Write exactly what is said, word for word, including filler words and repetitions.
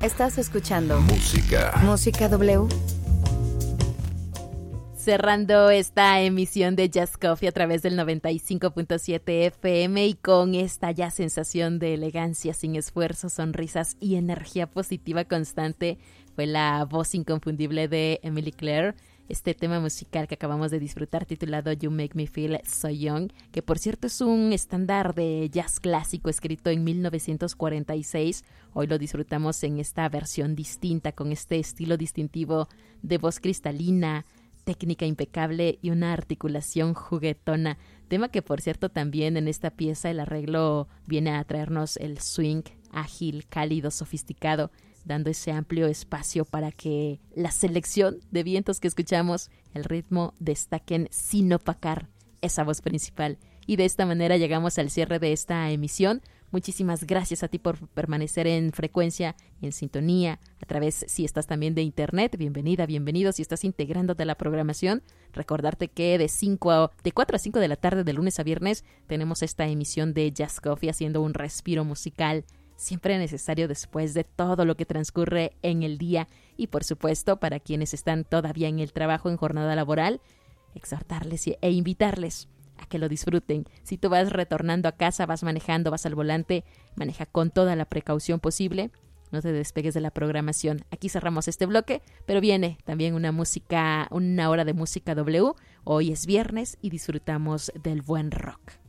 Estás escuchando Música. Música W. Cerrando esta emisión de Jazz Coffee a través del noventa y cinco punto siete F M y con esta ya sensación de elegancia sin esfuerzo, sonrisas y energía positiva constante, fue la voz inconfundible de Emily Claire. Este tema musical que acabamos de disfrutar titulado You Make Me Feel So Young, que por cierto es un estándar de jazz clásico escrito en mil novecientos cuarenta y seis. Hoy lo disfrutamos en esta versión distinta, con este estilo distintivo de voz cristalina, técnica impecable y una articulación juguetona. Tema que por cierto también en esta pieza el arreglo viene a traernos el swing ágil, cálido, sofisticado, dando ese amplio espacio para que la selección de vientos que escuchamos, el ritmo, destaquen sin opacar esa voz principal. Y de esta manera llegamos al cierre de esta emisión. Muchísimas gracias a ti por permanecer en frecuencia, en sintonía, a través, si estás también de internet, bienvenida, bienvenido. Si estás integrándote a la programación, recordarte que de, cinco a, de cuatro a cinco de la tarde, de lunes a viernes, tenemos esta emisión de Jazz Coffee, haciendo un respiro musical siempre necesario después de todo lo que transcurre en el día. Y por supuesto, para quienes están todavía en el trabajo, en jornada laboral, exhortarles e invitarles a que lo disfruten. Si tú vas retornando a casa, vas manejando, vas al volante, maneja con toda la precaución posible. No te despegues de la programación. Aquí cerramos este bloque, pero viene también una música, una hora de música W. Hoy es viernes y disfrutamos del buen rock.